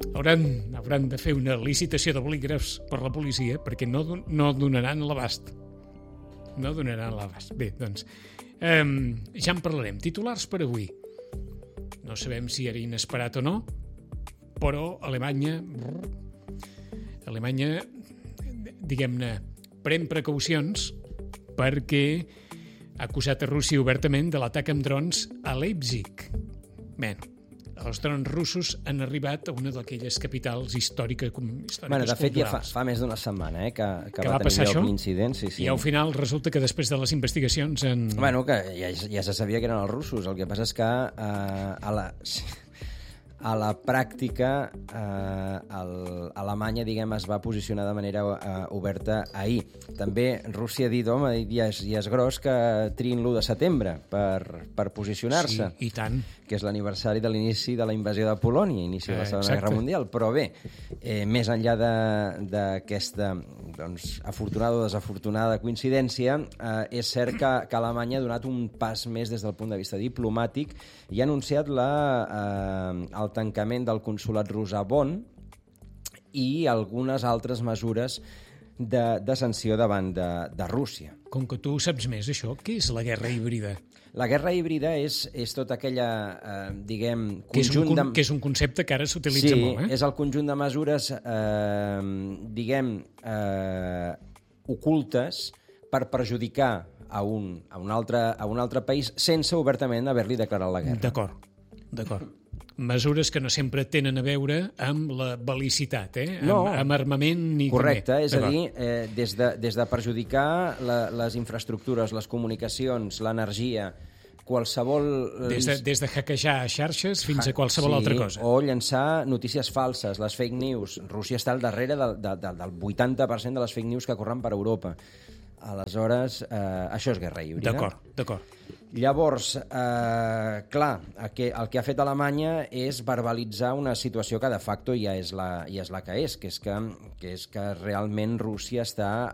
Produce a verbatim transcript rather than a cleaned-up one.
hauran, hauran de fer una licitació de bolígrafs per la policia perquè no, no donaran l'abast. No donaran l'abast. Bé, doncs, eh, ja en parlarem. Titulars per avui. No sabem si era inesperat o no, però Alemanya, Alemanya, diguem-ne, pren precaucions perquè ha acusat a Rússia obertament de l'atac amb drons a Leipzig. Bé, els drons russos han arribat a una d'aquelles capitals històriques, històriques bueno, de fet, culturals. ja fa, fa més d'una setmana eh, que, que, que va, va tenir passar lloc això? l'incident. Sí, sí. I al final resulta que després de les investigacions... En... Bueno, que ja, ja se sabia que eren els russos. El que passa és que eh, a la... A la pràctica, eh, el, Alemanya, diguem, es va posicionar de manera eh, oberta ahir. També Rússia ha dit, home, ja és, ja és gros que triïn l'u de setembre per, per posicionar-se. Sí, i tant. Que és l'aniversari de l'inici de la invasió de Polònia, inici de la Segona Exacte. Guerra Mundial. Però bé, eh, més enllà d'aquesta doncs, afortunada o desafortunada coincidència, eh, és cert que, que Alemanya ha donat un pas més des del punt de vista diplomàtic i ha anunciat la, eh, el tancament del consolat rus a Bonn i algunes altres mesures de, de sanció davant de, de Rússia. Com que tu saps més, això, què és la guerra híbrida? La guerra híbrida és, és tota aquella, eh, diguem, Que és, un, conjunt de... que és un concepte que ara s'utilitza sí, molt, eh? és el conjunt de mesures, eh, diguem, eh, ocultes per perjudicar a un, a, un altre, a un altre país sense obertament haver-li declarat la guerra. D'acord, d'acord. Mesures que no sempre tenen a veure amb la velicitat, eh? Amb, No. amb armament ni... Correcte, és a D'acord. dir, eh, des, de, des de perjudicar la, les infraestructures, les comunicacions, l'energia, qualsevol... Des de, des de hackejar xarxes fins a qualsevol sí, altra cosa. O llançar notícies falses, les fake news. Rússia està al darrere del, del, del vuitanta per cent de les fake news que corren per Europa. Aleshores, eh, això és guerra híbrida. D'acord, d'acord. Llavors, eh, clar, el que, el que ha fet Alemanya és verbalitzar una situació que de facto ja és la, ja és la que és, que és que, que és que realment Rússia està